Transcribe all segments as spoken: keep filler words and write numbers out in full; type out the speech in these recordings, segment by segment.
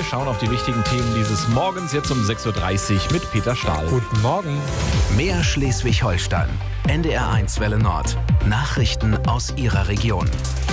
schauen auf die wichtigen Themen dieses Morgens, jetzt um sechs Uhr dreißig mit Peter Stahl. Guten Morgen. Mehr Schleswig-Holstein. N D R eins Welle Nord. Nachrichten aus Ihrer Region.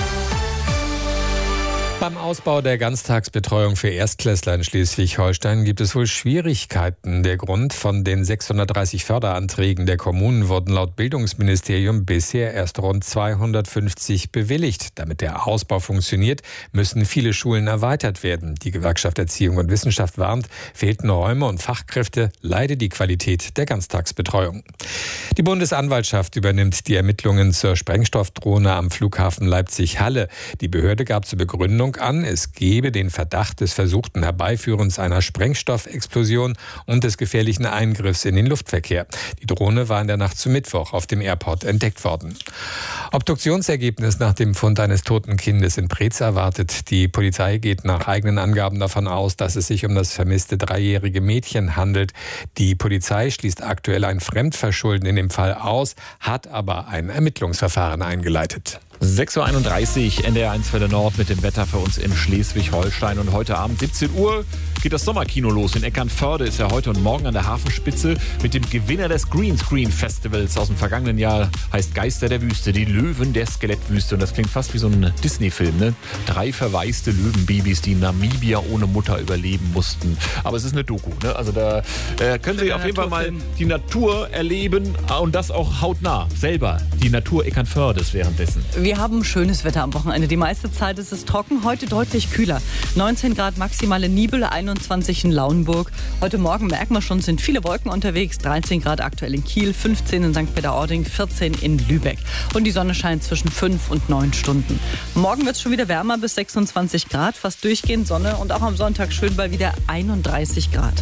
Beim Ausbau der Ganztagsbetreuung für Erstklässler in Schleswig-Holstein gibt es wohl Schwierigkeiten. Der Grund: von den sechshundertdreißig Förderanträgen der Kommunen wurden laut Bildungsministerium bisher erst rund zweihundertfünfzig bewilligt. Damit der Ausbau funktioniert, müssen viele Schulen erweitert werden. Die Gewerkschaft Erziehung und Wissenschaft warnt, fehlten Räume und Fachkräfte, leide die Qualität der Ganztagsbetreuung. Die Bundesanwaltschaft übernimmt die Ermittlungen zur Sprengstoffdrohne am Flughafen Leipzig-Halle. Die Behörde gab zur Begründung an, es gebe den Verdacht des versuchten Herbeiführens einer Sprengstoffexplosion und des gefährlichen Eingriffs in den Luftverkehr. Die Drohne war in der Nacht zum Mittwoch auf dem Airport entdeckt worden. Obduktionsergebnis nach dem Fund eines toten Kindes in Preetz erwartet. Die Polizei geht nach eigenen Angaben davon aus, dass es sich um das vermisste dreijährige Mädchen handelt. Die Polizei schließt aktuell ein Fremdverschulden in dem Fall aus, hat aber ein Ermittlungsverfahren eingeleitet. sechs Uhr einunddreißig, N D R eins Welle Nord mit dem Wetter für uns in Schleswig-Holstein. Und heute Abend siebzehn Uhr geht das Sommerkino los. In Eckernförde ist ja heute und morgen an der Hafenspitze mit dem Gewinner des Greenscreen Festivals aus dem vergangenen Jahr. Heißt Geister der Wüste, die Löwen der Skelettwüste. Und das klingt fast wie so ein Disney-Film, ne? Drei verwaiste Löwenbabys, die in Namibia ohne Mutter überleben mussten. Aber es ist eine Doku, ne? Also da äh, können Sie auf jeden Fall mal die Natur erleben und das auch hautnah. Selber die Natur Eckernfördes währenddessen. Wir haben schönes Wetter am Wochenende. Die meiste Zeit ist es trocken, heute deutlich kühler. neunzehn Grad maximale Nibel, einundzwanzig in Lauenburg. Heute Morgen merken wir schon, sind viele Wolken unterwegs. dreizehn Grad aktuell in Kiel, fünfzehn in Sankt Peter-Ording, vierzehn in Lübeck. Und die Sonne scheint zwischen fünf und neun Stunden. Morgen wird es schon wieder wärmer, bis sechsundzwanzig Grad, fast durchgehend Sonne und auch am Sonntag schön bei wieder einunddreißig Grad.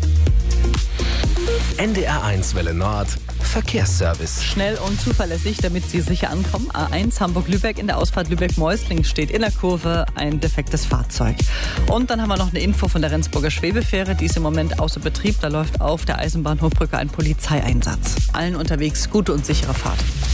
N D R eins Welle Nord. Verkehrsservice. Schnell und zuverlässig, damit Sie sicher ankommen. A eins Hamburg-Lübeck, in der Ausfahrt Lübeck-Mäusling steht in der Kurve ein defektes Fahrzeug. Und dann haben wir noch eine Info von der Rendsburger Schwebefähre. Die ist im Moment außer Betrieb. Da läuft auf der Eisenbahnhofbrücke ein Polizeieinsatz. Allen unterwegs gute und sichere Fahrt.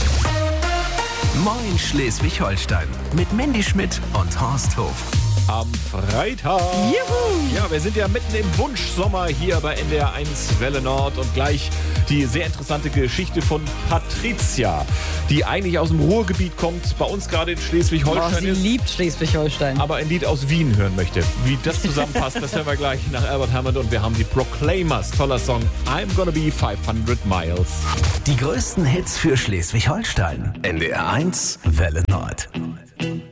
Moin Schleswig-Holstein mit Mandy Schmidt und Horst Hof. Am Freitag. Juhu. Ja, wir sind ja mitten im Wunschsommer hier bei N D R eins Welle Nord und gleich die sehr interessante Geschichte von Patricia, die eigentlich aus dem Ruhrgebiet kommt, bei uns gerade in Schleswig-Holstein oh, sie ist. Sie liebt Schleswig-Holstein. Aber ein Lied aus Wien hören möchte. Wie das zusammenpasst, das hören wir gleich nach Albert Hammond und wir haben die Proclaimers, toller Song I'm Gonna Be fünfhundert Miles. Die größten Hits für Schleswig-Holstein. N D R eins Welle Nord.